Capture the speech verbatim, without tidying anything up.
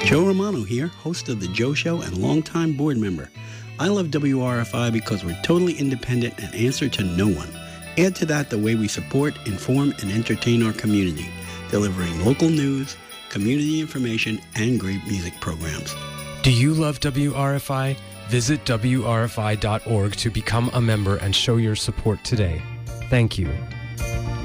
Joe Romano here, host of The Joe Show and longtime board member. I love W R F I because we're totally independent and answer to no one. Add to that the way we support, inform, and entertain our community, delivering local news, community information, and great music programs. Do you love W R F I? Visit W R F I dot org to become a member and show your support today. Thank you.